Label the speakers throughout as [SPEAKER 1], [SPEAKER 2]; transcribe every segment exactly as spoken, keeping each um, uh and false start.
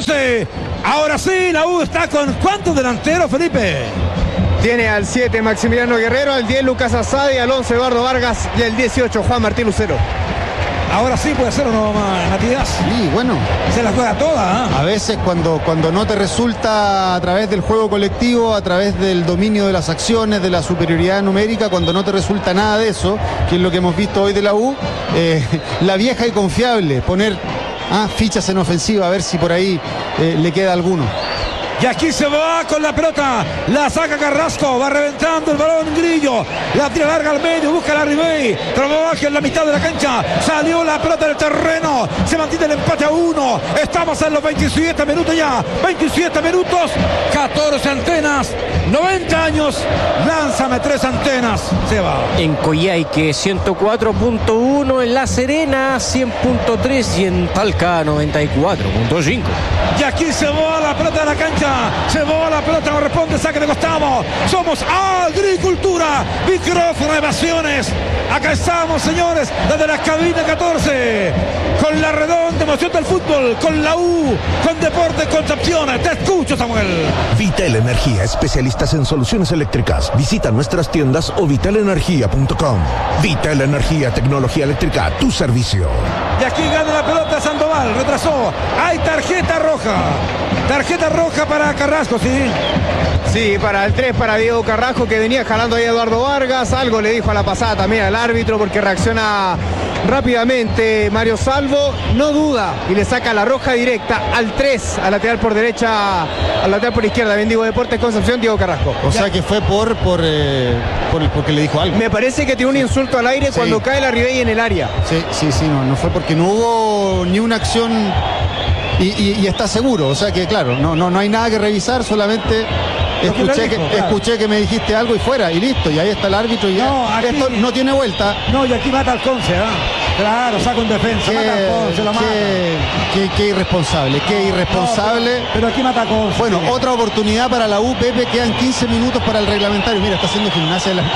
[SPEAKER 1] catorce. Ahora sí, la U está con ¿cuántos delanteros, Felipe?
[SPEAKER 2] Tiene al siete Maximiliano Guerrero, al diez Lucas Asadi, al once Eduardo Vargas y al dieciocho Juan Martín Lucero.
[SPEAKER 1] Ahora sí puede ser o no, Matías.
[SPEAKER 3] Sí, bueno.
[SPEAKER 1] Se la juega toda, ¿eh?
[SPEAKER 3] A veces cuando, cuando no te resulta a través del juego colectivo, a través del dominio de las acciones, de la superioridad numérica, cuando no te resulta nada de eso, que es lo que hemos visto hoy de la U, eh, la vieja y confiable, poner ah, fichas en ofensiva, a ver si por ahí eh, le queda alguno.
[SPEAKER 1] Y aquí se va con la pelota, la saca Carrasco, va reventando el balón Grillo, la tira larga al medio, busca la Ribey, trabaja en la mitad de la cancha, salió la pelota del terreno, se mantiene el empate a uno, estamos en los veintisiete minutos ya, veintisiete minutos, catorce antenas, noventa años, lánzame tres antenas, se va.
[SPEAKER 4] En Coyhaique ciento cuatro punto uno, en La Serena cien punto tres y en Talca noventa y cuatro punto cinco.
[SPEAKER 1] Y aquí se va la pelota de la cancha, se va la pelota, corresponde saque de costado. Somos Agricultura, micrófono de Pasiones. Acá estamos, señores, desde la cabina catorce, con la redonda emoción del fútbol, con la U, con Deportes Concepción. Te escucho, Samuel.
[SPEAKER 5] Vital Energía, especialistas en soluciones eléctricas. Visita nuestras tiendas o vital energía punto com. Vital Energía, tecnología eléctrica, tu servicio.
[SPEAKER 1] Y aquí gana la pelota Sandoval, retrasó. Hay tarjeta roja. Tarjeta roja para Carrasco, ¿sí?
[SPEAKER 2] Sí, para el tres, para Diego Carrasco, que venía jalando ahí a Eduardo Vargas. Algo le dijo a la pasada también al árbitro, porque reacciona rápidamente Mario Salvo. No duda y le saca la roja directa al tres, al lateral por derecha, al lateral por izquierda. Bendigo Deportes Concepción, Diego Carrasco.
[SPEAKER 3] O sea que fue por, por, eh, por porque le dijo algo.
[SPEAKER 2] Me parece que tiene un insulto al aire, sí, cuando cae la Ribey en el área.
[SPEAKER 3] Sí, sí, sí, no, no fue porque no hubo ni una acción. Y, y, y está seguro, o sea que claro, no, no, no hay nada que revisar, solamente escuché que, claro. escuché que me dijiste algo y fuera, y listo, y ahí está el árbitro y ya.
[SPEAKER 1] No, aquí,
[SPEAKER 3] esto no tiene vuelta.
[SPEAKER 1] No, y aquí mata al Conce, ¿eh? Claro, saca un defensa,
[SPEAKER 3] qué,
[SPEAKER 1] mata al Conce, lo mata.
[SPEAKER 3] Qué, qué, qué irresponsable, qué no, irresponsable.
[SPEAKER 1] No, pero, pero aquí mata a Conce.
[SPEAKER 3] Bueno, sí. Otra oportunidad para la U, Pepe, quedan quince minutos para el reglamentario. Mira, está haciendo gimnasia de la...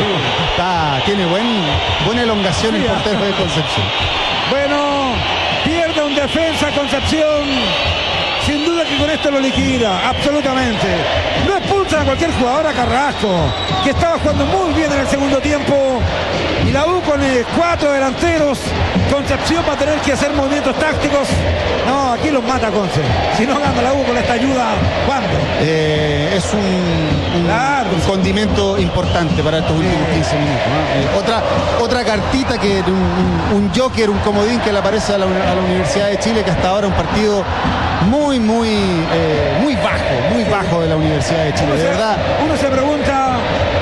[SPEAKER 3] está, tiene buen, buena elongación sí, el portero de Concepción.
[SPEAKER 1] Bueno, pierde un defensa Concepción. Sin duda que con esto lo liquida, absolutamente. No expulsan a cualquier jugador a Carrasco, que estaba jugando muy bien en el segundo tiempo. Y la U con eh, cuatro delanteros, Concepción va a tener que hacer movimientos tácticos. No, aquí los mata Conce. Si no gana la U con esta ayuda, ¿cuándo?
[SPEAKER 3] Eh, es un, un,
[SPEAKER 1] claro,
[SPEAKER 3] un condimento importante para estos últimos quince minutos, ¿no? Eh, otra, otra cartita, que un, un, un joker, un comodín que le aparece a la, a la Universidad de Chile, que hasta ahora un partido muy, muy, eh, muy bajo, muy bajo de la Universidad de Chile,
[SPEAKER 1] uno
[SPEAKER 3] de
[SPEAKER 1] se,
[SPEAKER 3] verdad.
[SPEAKER 1] Uno se pregunta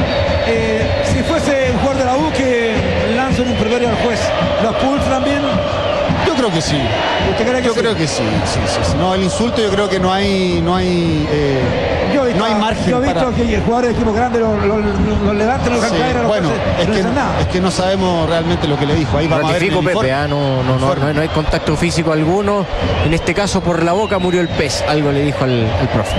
[SPEAKER 1] eh, si fuese un jugador de la U que lanza un improperio al juez, ¿lo expulsa también?
[SPEAKER 3] Yo creo que sí.
[SPEAKER 1] ¿Usted cree que
[SPEAKER 3] yo
[SPEAKER 1] sí?
[SPEAKER 3] creo que sí, sí, sí, sí. No, el insulto yo creo que no hay, no hay, eh,
[SPEAKER 1] yo visto,
[SPEAKER 3] no hay margen.
[SPEAKER 1] Yo he visto
[SPEAKER 3] para...
[SPEAKER 1] que el jugador de equipo grande lo, lo, lo, lo levanta, lo
[SPEAKER 3] sí,
[SPEAKER 1] caer,
[SPEAKER 3] bueno, es, que,
[SPEAKER 1] nada.
[SPEAKER 3] es que no sabemos realmente lo que le dijo. Ahí vamos
[SPEAKER 4] Ratifico,
[SPEAKER 3] a ver
[SPEAKER 4] Pepe, ah, no, no, no, no, no hay contacto físico alguno. En este caso, por la boca murió el pez. Algo le dijo al, al profe.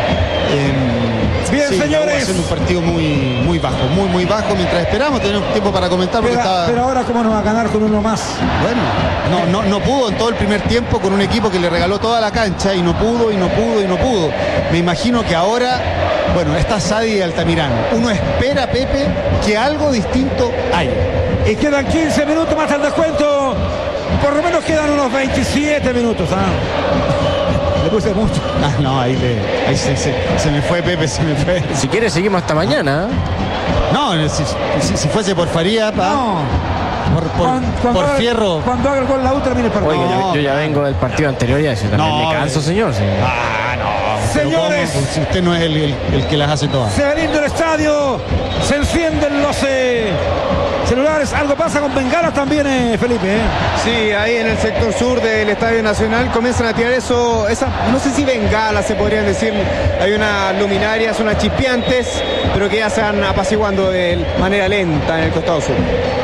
[SPEAKER 3] Eh,
[SPEAKER 1] Bien,
[SPEAKER 3] sí,
[SPEAKER 1] señores.
[SPEAKER 3] Haciendo un partido muy, muy bajo, muy, muy bajo. Mientras esperamos, tenemos tiempo para comentar. Porque
[SPEAKER 1] pero,
[SPEAKER 3] estaba...
[SPEAKER 1] pero ahora, ¿cómo nos va a ganar con uno más?
[SPEAKER 3] Bueno, no, no, no pudo en todo el primer tiempo con un equipo que le regaló toda la cancha y no pudo, y no pudo, y no pudo. Me imagino que ahora, bueno, está Sadi y Altamirano. Uno espera, Pepe, que algo distinto hay.
[SPEAKER 1] Y quedan quince minutos más al descuento. Por lo menos quedan unos veintisiete minutos. ¿Ah? Le puse mucho.
[SPEAKER 3] Ah, no, ahí, le, ahí se, se, se me fue, Pepe, se me fue.
[SPEAKER 4] Si quiere seguimos hasta mañana.
[SPEAKER 3] No, si, si, si fuese por Faría, pa,
[SPEAKER 1] no.
[SPEAKER 3] por, por,
[SPEAKER 1] cuando,
[SPEAKER 3] por
[SPEAKER 1] cuando
[SPEAKER 3] Fierro.
[SPEAKER 1] Haga, cuando haga el gol la U termine el partido.
[SPEAKER 4] Oye,
[SPEAKER 1] no,
[SPEAKER 4] yo, yo ya vengo del partido anterior y así también no, me canso, señor. Sí.
[SPEAKER 3] Ah, no.
[SPEAKER 1] Señores,
[SPEAKER 3] ¿cómo? Si usted no es el, el, el que las hace todas.
[SPEAKER 1] Se va lindo el estadio, se encienden los eh, celulares. Algo pasa con bengalas también, eh, Felipe. Eh.
[SPEAKER 2] Sí, ahí en el sector sur del Estadio Nacional comienzan a tirar eso, esa, no sé si bengalas se podrían decir. Hay unas luminarias, unas chispeantes, pero que ya se van apaciguando de manera lenta en el costado sur.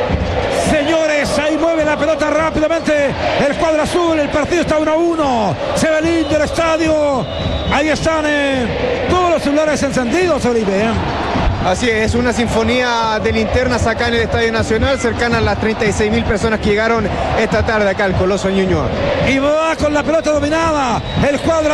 [SPEAKER 1] Señores, ahí mueve la pelota rápidamente el cuadro azul, el partido está uno a uno, se ve lindo el estadio, ahí están eh, todos los celulares encendidos, Felipe. ¿eh?
[SPEAKER 2] Así es, una sinfonía de linternas acá en el Estadio Nacional, cercana a las treinta y seis mil personas que llegaron esta tarde acá al Coloso Ñuñoa.
[SPEAKER 1] Y va con la pelota dominada, el cuadro